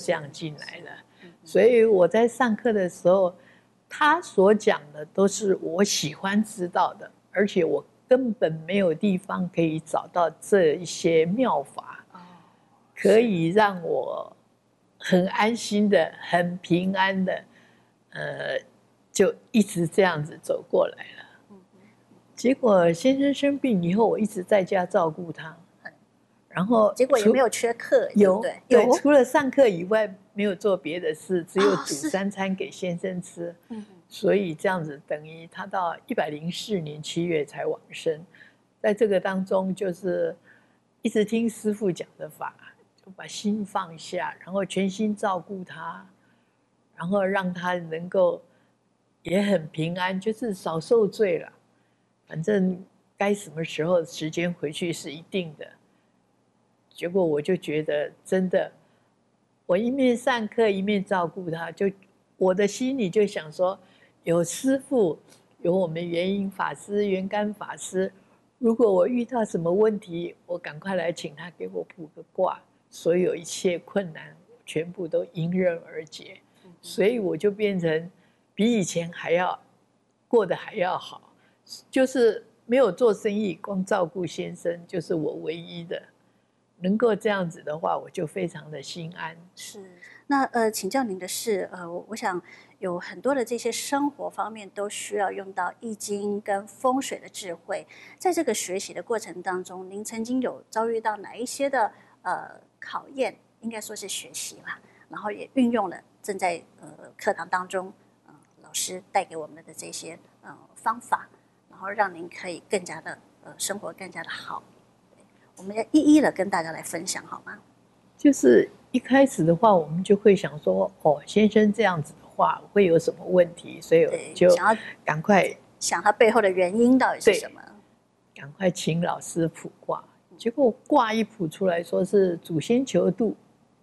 这样进来的。所以我在上课的时候，他所讲的都是我喜欢知道的，而且我根本没有地方可以找到这一些妙法，可以让我很安心的、很平安的，就一直这样子走过来了。结果先生生病以后，我一直在家照顾他，然后结果也没有缺课， 对，除了上课以外，没有做别的事，只有煮3餐给先生吃。所以这样子等于他到104年7月才往生。在这个当中，就是一直听师父讲的法，就把心放下，然后全心照顾他，然后让他能够也很平安，就是少受罪了。反正该什么时候时间回去是一定的。结果我就觉得真的，我一面上课一面照顾他，就我的心里就想说，有师父，有我们元英法师、元干法师，如果我遇到什么问题，我赶快来请他给我卜个卦，所有一切困难全部都迎刃而解。所以我就变成比以前还要过得还要好。就是没有做生意，光照顾先生就是我唯一的，能够这样子的话，我就非常的心安。 是，那请教您的是，我想有很多的这些生活方面都需要用到易经跟风水的智慧，在这个学习的过程当中，您曾经有遭遇到哪一些的考验？应该说是学习啦，然后也运用了正在课堂当中老师带给我们的这些方法。然后让您可以更加的生活更加的好，我们要一一的跟大家来分享，好吗？ 就是一开始的话，我们就会想说，先生这样子的话会有什么问题，所以就想要赶快想他背后的原因到底是什么， 赶快请老师卜卦。结果卦一卜出来说是祖先求度，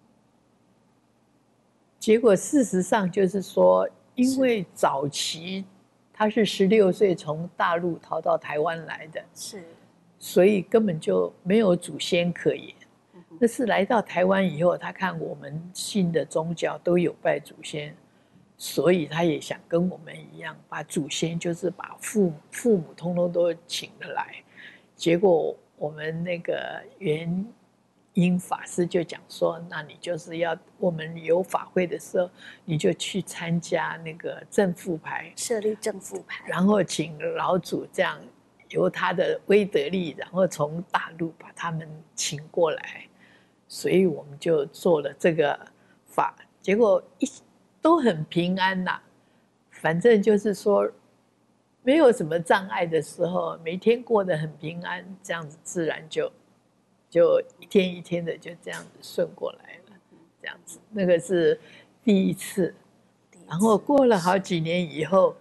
结果事实上就是说，因为早期他是16岁从大陆逃到台湾来的，所以根本就没有祖先可言。那是来到台湾以后，他看我们信的宗教都有拜祖先，所以他也想跟我们一样，把祖先就是把父母通通都请了来。结果我们那个元英法师就讲说，那你就是要我们有法会的时候，你就去参加那个正副牌， 设立正副牌， 然后请老祖这样由他的威德力，然后从大陆把他们请过来，所以我们就做了这个法，结果都很平安啦。反正就是说，没有什么障碍的时候，每天过得很平安，这样子自然就一天一天的就这样子顺过来了，这样子。那个是第一次，然后过了好几年以后，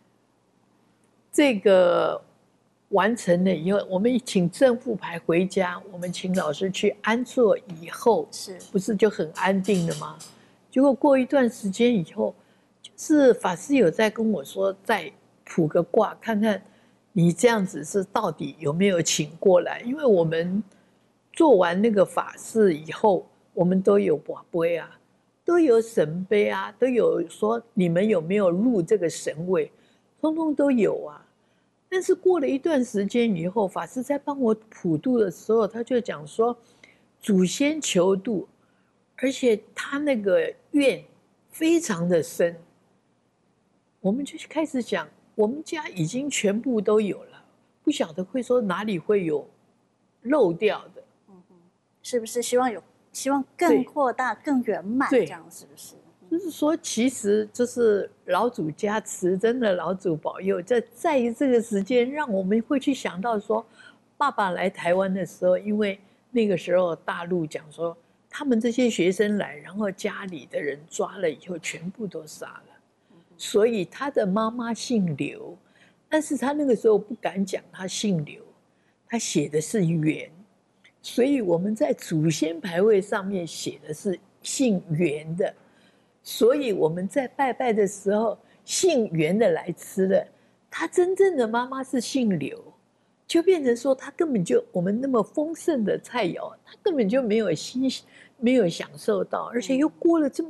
这个完成了以后，我们请正副牌回家，我们请老师去安坐以后，不是就很安定了吗？结果过一段时间以后，就是法师有在跟我说，再卜个卦，看看你这样子是到底有没有请过来，因为我们做完那个法事以后，我们都有跋杯啊，都有神杯啊，都有说你们有没有入这个神位，通通都有啊。但是过了一段时间以后，法师在帮我普渡的时候，他就讲说，祖先求度，而且他那个愿非常的深。我们就开始讲，我们家已经全部都有了，不晓得会说哪里会有漏掉的。 是不是希望更扩大、更圆满？这样是不是？ 就是说，其实就是老祖加持，真的老祖保佑，在于这个时间，让我们会去想到说，爸爸来台湾的时候，因为那个时候大陆讲说，他们这些学生来，然后家里的人抓了以后，全部都杀了，所以他的妈妈姓刘，但是他那个时候不敢讲他姓刘，他写的是元。所以我们在祖先牌位上面写的是姓袁的，所以我们在拜拜的时候，姓袁的来吃的，他真正的妈妈是姓刘，就变成说他根本就我们那么丰盛的菜肴，他根本就没有没有享受到，而且又过了这么